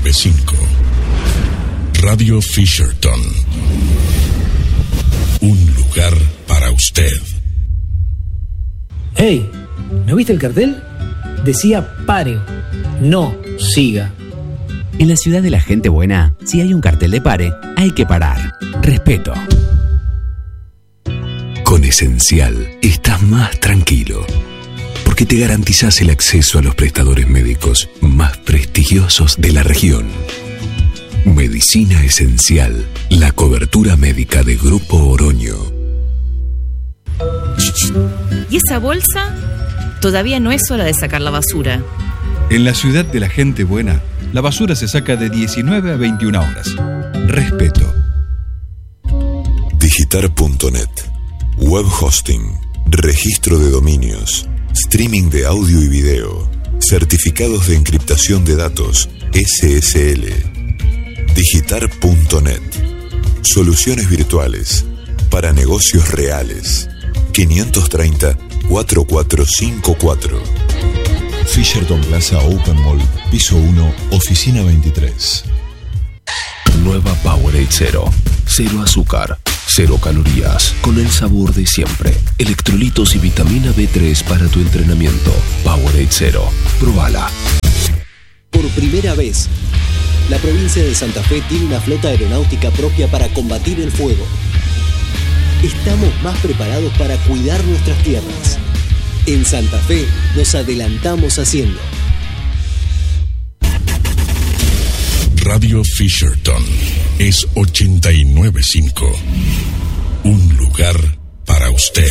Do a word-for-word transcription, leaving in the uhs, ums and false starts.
y cinco. Radio Fisherton. Un lugar para usted. Hey, ¿no viste el cartel? Decía pare, no siga. En la ciudad de la gente buena, si hay un cartel de pare, hay que parar. Respeto. Con Esencial estás más tranquilo, porque te garantizás el acceso a los prestadores médicos más prestigiosos de la región. Medicina Esencial, la cobertura médica de Grupo Oroño. ¿Y esa bolsa? Todavía no es hora de sacar la basura. En la ciudad de la gente buena, la basura se saca de diecinueve a veintiuna horas. Respeto. Digitar punto net. Web hosting. Registro de dominios. Streaming de audio y video. Certificados de encriptación de datos. S S L. Digitar punto net. Soluciones virtuales para negocios reales. quinientos treinta, cuarenta y cuatro cincuenta y cuatro. Fisherton Plaza Open Mall, piso uno, oficina veintitrés. Nueva Powerade Cero. Cero azúcar, cero calorías, con el sabor de siempre. Electrolitos y vitamina B tres para tu entrenamiento. Powerade Cero. Probala. Por primera vez, la provincia de Santa Fe tiene una flota aeronáutica propia para combatir el fuego. Estamos más preparados para cuidar nuestras tierras. En Santa Fe nos adelantamos haciendo. Radio Fisherton es ochenta y nueve punto cinco. Un lugar para usted.